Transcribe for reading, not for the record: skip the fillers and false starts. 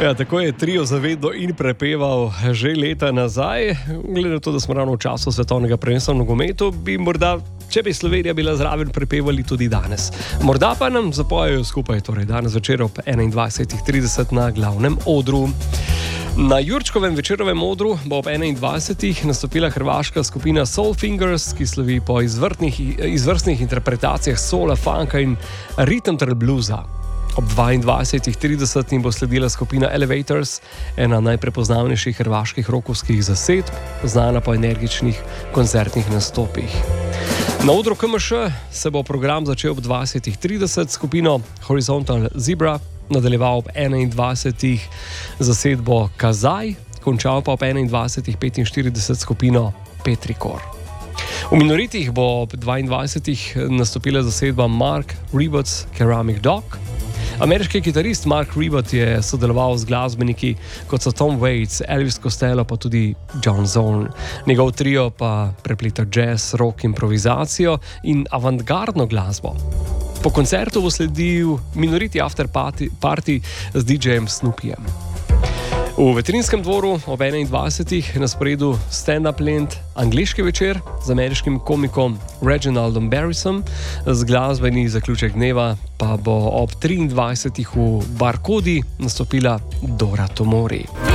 Ja, tako je trio zavedno in prepeval že leta nazaj. Glede na to, da smo ravno v času svetovnega prvenstva v nogometu, bi morda, če bi Slovenija bila zraven, prepevali tudi danes. Morda pa nam zapojejo skupaj, torej danes večer ob 21:30 na glavnem odru. Na Jurčkovem večerovem odru bo ob 21. nastopila hrvaška skupina Soul Fingers, ki slovi po izvrstnih interpretacijah soula, funka in ritem ter bluza. Ob 22:30 jim bo sledila skupina Elevators, ena najprepoznavnejših hrvaških rokovskih zasedb, znana po energičnih koncertnih nastopih. Na odru KMŠ se bo program začel ob 20:30 skupino Horizontal Zebra, nadaljeval ob 21. zasedbo Kazaj, končal pa ob 21:45 skupino Petrikor. V Minoritih bo ob 22. nastopila zasedba Mark Ribot's Ceramic Dog. Ameriški kitarist Mark Ribot je sodeloval z glasbeniki kot so Tom Waits, Elvis Costello pa tudi John Zorn. Njegov trio pa prepleta jazz, rock, improvizacijo in avantgardno glasbo. Po koncertu bo sledil Minority After Party z DJ-jem Snoopyjem. V Veterinskem dvoru ob 21. na sporedu stand-up lent Angliški večer z ameriškim komikom Reginaldom Barrisom, z glasbeni zaključek dneva pa bo ob 23. v Barcodi nastopila Dora Tomori.